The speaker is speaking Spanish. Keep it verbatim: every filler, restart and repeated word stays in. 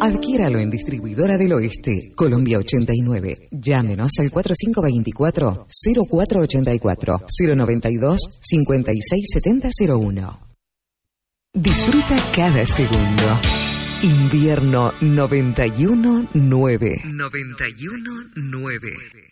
Adquiéralo en Distribuidora del Oeste, Colombia ochenta y nueve. Llámenos al cuatro cinco dos cuatro, cero cuatro ocho cuatro, cero noventa y dos, cincuenta y seis setenta cero uno. Disfruta cada segundo. Invierno noventa y uno nueve. noventa y uno nueve.